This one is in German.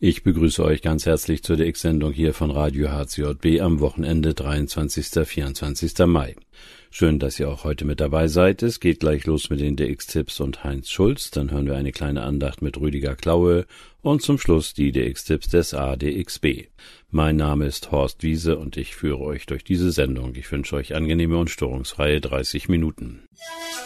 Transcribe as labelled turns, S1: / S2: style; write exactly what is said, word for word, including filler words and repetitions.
S1: Ich begrüße euch ganz herzlich zur D X-Sendung hier von Radio H C J B am Wochenende dreiundzwanzigsten und vierundzwanzigsten Mai. Schön, dass ihr auch heute mit dabei seid. Es geht gleich los mit den D X-Tipps und Heinz Schulz. Dann hören wir eine kleine Andacht mit Rüdiger Klaue und zum Schluss die D X-Tipps des A D X B. Mein Name ist Horst Wiese und ich führe euch durch diese Sendung. Ich wünsche euch angenehme und störungsfreie dreißig Minuten.